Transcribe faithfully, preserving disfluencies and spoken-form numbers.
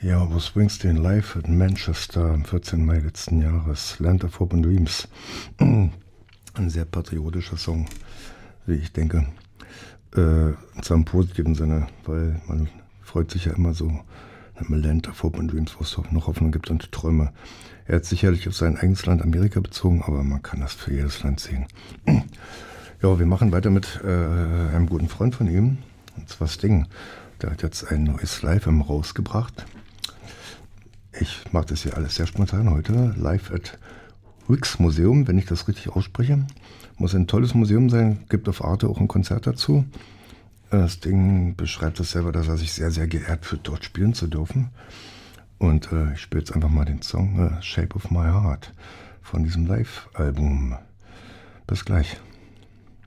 Ja, Bruce Springsteen live in Manchester am vierzehnten Mai letzten Jahres. Land of Hope and Dreams. Ein sehr patriotischer Song, wie ich denke. Äh, und zwar im positiven Sinne, weil man freut sich ja immer so im Land of Hope and Dreams, wo es noch Hoffnung gibt und Träume. Er hat sicherlich auf sein eigenes Land Amerika bezogen, aber man kann das für jedes Land sehen. Ja, wir machen weiter mit äh, einem guten Freund von ihm, und zwar Sting. Der hat jetzt ein neues Live-Album rausgebracht. Ich mache das hier alles sehr spontan heute. Live at Wix Museum, wenn ich das richtig ausspreche. Muss ein tolles Museum sein, gibt auf Arte auch ein Konzert dazu. Das Ding beschreibt es selber, dass er sich sehr, sehr geehrt fühlt, dort spielen zu dürfen. Und äh, ich spiele jetzt einfach mal den Song äh, Shape of My Heart von diesem Live-Album. Bis gleich.